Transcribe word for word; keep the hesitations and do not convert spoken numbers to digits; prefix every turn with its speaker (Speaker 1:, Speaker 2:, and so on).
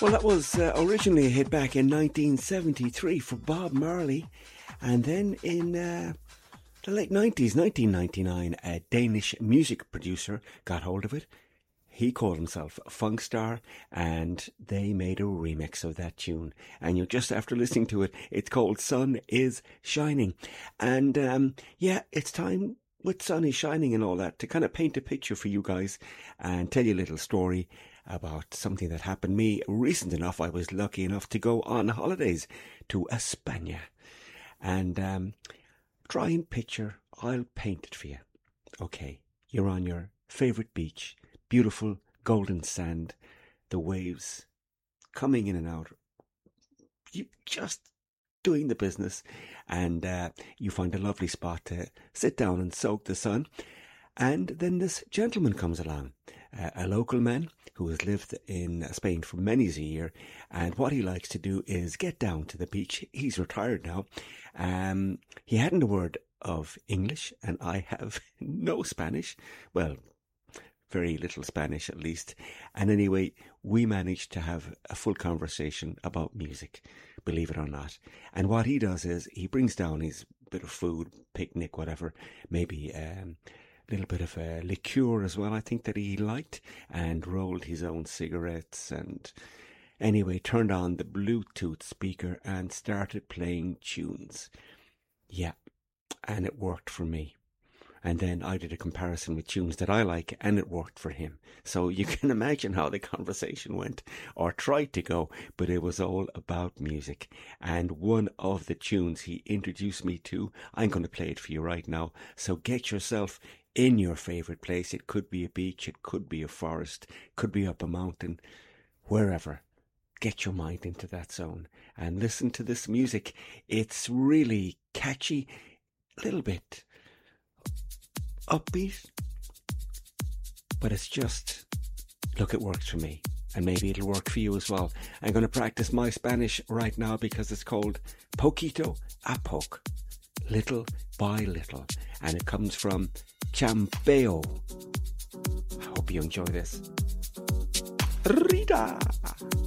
Speaker 1: Well, that was uh, originally a hit back in nineteen seventy-three for Bob Marley. And then in uh, the late nineties, nineteen ninety-nine, a Danish music producer got hold of it. He called himself Funkstar, and they made a remix of that tune. And you just after listening to it, it's called Sun is Shining. And um, yeah, it's time with Sun is Shining and all that to kind of paint a picture for you guys and tell you a little story about something that happened me recent enough. I was lucky enough to go on holidays to España. And um, try and picture, I'll paint it for you. Okay, you're on your favourite beach. Beautiful golden sand, the waves coming in and out. You just doing the business, and uh, you find a lovely spot to sit down and soak the sun. And then this gentleman comes along, uh, a local man who has lived in Spain for many a year, and what he likes to do is get down to the beach. He's retired now. Um, he hadn't a word of English, and I have no Spanish. Well, very little Spanish at least. And anyway, we managed to have a full conversation about music, believe it or not. And what he does is he brings down his bit of food, picnic, whatever, maybe um, a little bit of a liqueur as well, I think, that he liked, and rolled his own cigarettes, and anyway, turned on the Bluetooth speaker and started playing tunes. Yeah, and it worked for me. And then I did a comparison with tunes that I like, and it worked for him. So you can imagine how the conversation went, or tried to go, but it was all about music. And one of the tunes he introduced me to, I'm going to play it for you right now. So get yourself in your favourite place. It could be a beach, it could be a forest, could be up a mountain, wherever. Get your mind into that zone and listen to this music. It's really catchy, a little bit upbeat, but it's just, look, it works for me, and maybe it'll work for you as well. I'm going to practice my Spanish right now because it's called Poquito a Poc, little by little, and it comes from Champeo. I hope you enjoy this. Rita!